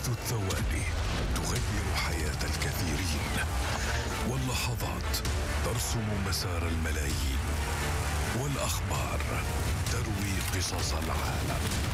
الثواني تغير حياة الكثيرين، واللحظات ترسم مسار الملايين، والأخبار تروي قصص العالم.